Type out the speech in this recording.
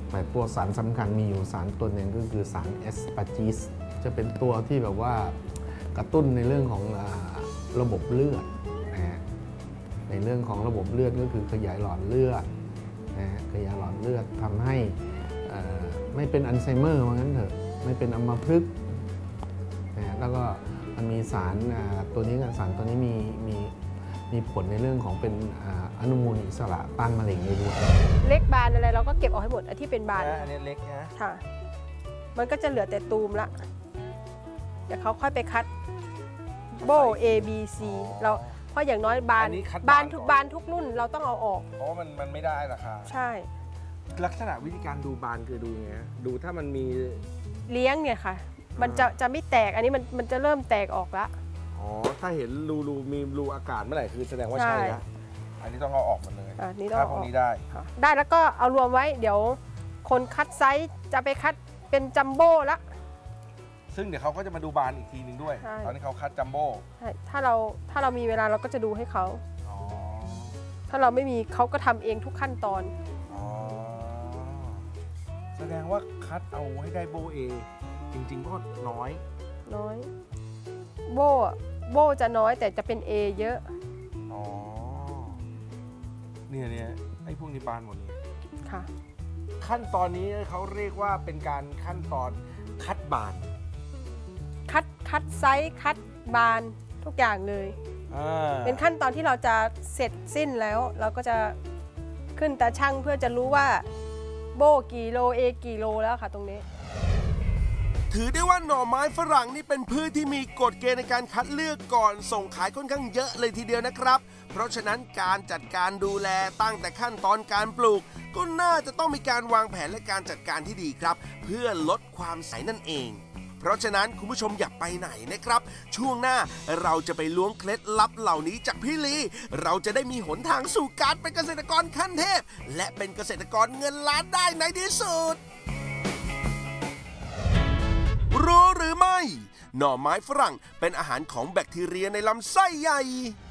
แต่ตัวสารสำคัญมีอยู่สารตัวหนึ่งก็คือสารแอสปาร์จิสจะเป็นตัวที่แบบว่ากระตุ้นในเรื่องของระบบเลือดนะฮะในเรื่องของระบบเลือดก็คือขยายหลอดเลือดนะฮะขยายหลอดเลือดทำให้ไม่เป็นอัลไซเมอร์ว่างั้นเถอะไม่เป็นอัมพฤกษ์นะฮะแล้วก็มันมีสารตัวนี้กับสารตัวนี้มีผลในเรื่องของเป็นอนุมูลอิสระต้านมะเร็งได้ด้วยเล็กบานอะไรเราก็เก็บออกให้หมดที่เป็นบานอันนี้เล็กนะค่ะมันก็จะเหลือแต่ตูมละเดี๋ยวเขาค่อยไปคัดโบ A B C เราเพราะอย่างน้อยบานทุกรุ่นเราต้องเอาออกเพราะมันไม่ได้ราคาใช่ลักษณะวิธีการดูบานคือดูไงดูถ้ามันมีเลี้ยงเนี่ยค่ะมันจะไม่แตกอันนี้มันจะเริ่มแตกออกละอ๋อถ้าเห็นรูมีรูอากาศเมื่อไหร่คือแสดงว่าใช่แล้วอันนี้ต้องเอาออกหมดเลยนี่ต้องเอาออกได้ได้แล้วก็เอารวมไว้เดี๋ยวคนคัดไซส์จะไปคัดเป็นจัมโบ้ละซึ่งเดี๋ยวเขาก็จะมาดูบานอีกทีนึงด้วยตอนนี้เขาคัดจัมโบ้ใช่ถ้าเรามีเวลาเราก็จะดูให้เขาถ้าเราไม่มีเขาก็ทำเองทุกขั้นตอนแสดงว่าคัดเอาให้ได้โบเอจริงๆก็น้อยโบจะน้อยแต่จะเป็น A เยอะอ๋อเนี่ยไอ้พวกนี้บานหมดเลยค่ะขั้นตอนนี้เขาเรียกว่าเป็นการขั้นตอนคัดบานคัดไซส์คัดบานทุกอย่างเลยเป็นขั้นตอนที่เราจะเสร็จสิ้นแล้วเราก็จะขึ้นตาช่างเพื่อจะรู้ว่าโบกี่โลเอกี่โลแล้วค่ะตรงนี้ถือได้ว่าหน่อไม้ฝรั่งนี่เป็นพืชที่มีกฎเกณฑ์ในการคัดเลือกก่อนส่งขายค่อนข้างเยอะเลยทีเดียวนะครับเพราะฉะนั้นการจัดการดูแลตั้งแต่ขั้นตอนการปลูกก็น่าจะต้องมีการวางแผนและการจัดการที่ดีครับเพื่อลดความเสี่ยงนั่นเองเพราะฉะนั้นคุณผู้ชมอย่าไปไหนนะครับช่วงหน้าเราจะไปล้วงเคล็ดลับเหล่านี้จากพี่ลีเราจะได้มีหนทางสู่การเป็นเกษตรกรขั้นเทพและเป็นเกษตรกรเงินล้านได้ในที่สุดรู้หรือไม่หน่อไม้ฝรั่งเป็นอาหารของแบคทีเรียในลำไส้ใหญ่